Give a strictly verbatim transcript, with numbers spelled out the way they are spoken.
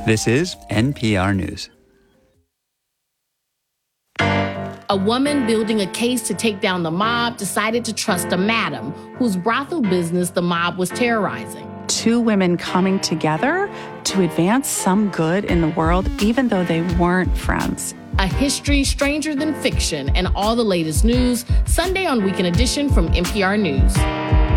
This is N P R News. A woman building a case to take down the mob decided to trust a madam whose brothel business the mob was terrorizing. Two women coming together to advance some good in the world, even though they weren't friends. A history stranger than fiction, and all the latest news, Sunday on Weekend Edition from N P R News.